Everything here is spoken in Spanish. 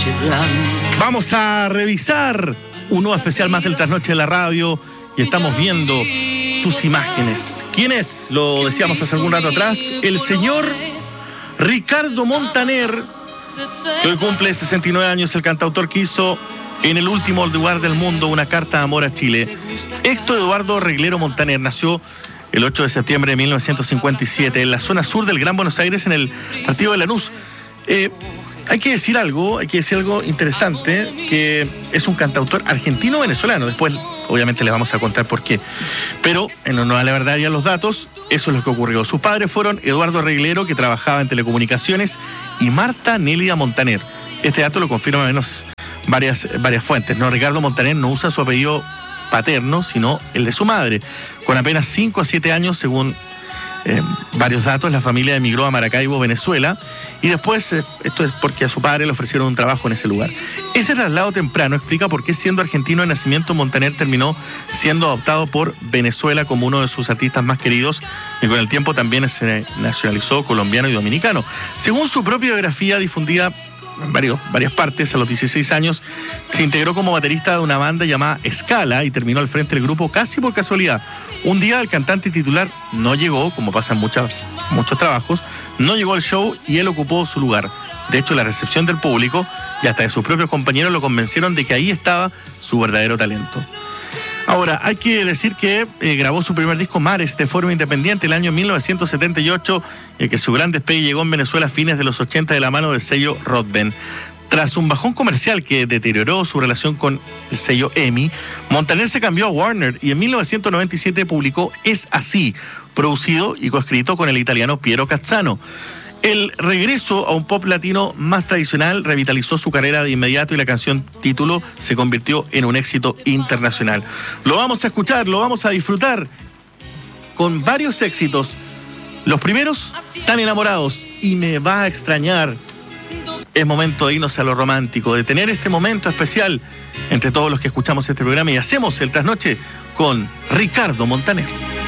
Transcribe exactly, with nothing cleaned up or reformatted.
noche blanca. Vamos a revisar un nuevo especial más del Trasnoche de la Radio y estamos viendo sus imágenes. ¿Quién es? Lo decíamos hace algún rato atrás, el señor Ricardo Montaner, que hoy cumple sesenta y nueve años, el cantautor que hizo en el último lugar del mundo una carta de amor a Chile. Héctor Eduardo Reglero Montaner nació el ocho de septiembre de mil novecientos cincuenta y siete en la zona sur del Gran Buenos Aires, en el partido de Lanús. Eh, hay que decir algo, hay que decir algo interesante, que es un cantautor argentino-venezolano. Después, obviamente, les vamos a contar por qué. Pero, en honor a la verdad y a los datos, eso es lo que ocurrió. Sus padres fueron Eduardo Reglero, que trabajaba en telecomunicaciones, y Marta Nélida Montaner. Este dato lo confirman menos varias, varias fuentes, ¿no? Ricardo Montaner no usa su apellido paterno, sino el de su madre. Con apenas cinco a siete años, según eh, varios datos, la familia emigró a Maracaibo, Venezuela, y después, eh, esto es porque a su padre le ofrecieron un trabajo en ese lugar. Ese traslado temprano explica por qué, siendo argentino de nacimiento, Montaner terminó siendo adoptado por Venezuela como uno de sus artistas más queridos, y con el tiempo también se nacionalizó colombiano y dominicano. Según su propia biografía difundida en varios, varias partes, a los dieciséis años se integró como baterista de una banda llamada Escala y terminó al frente del grupo casi por casualidad. Un día el cantante titular no llegó, como pasa en muchas, muchos trabajos, no llegó al show y él ocupó su lugar. De hecho, la recepción del público y hasta de sus propios compañeros lo convencieron de que ahí estaba su verdadero talento. Ahora, hay que decir que eh, grabó su primer disco, Mares, de forma independiente el año mil novecientos setenta y ocho, y que su gran despegue llegó en Venezuela a fines de los ochenta de la mano del sello Rodben. Tras un bajón comercial que deterioró su relación con el sello EMI, Montaner se cambió a Warner y en mil novecientos noventa y siete publicó Es Así, producido y coescrito con el italiano Piero Cazzano. El regreso a un pop latino más tradicional revitalizó su carrera de inmediato y la canción título se convirtió en un éxito internacional. Lo vamos a escuchar, lo vamos a disfrutar con varios éxitos. Los primeros, Tan enamorados y Me va a extrañar. Es momento de irnos a lo romántico, de tener este momento especial entre todos los que escuchamos este programa y hacemos el trasnoche con Ricardo Montaner.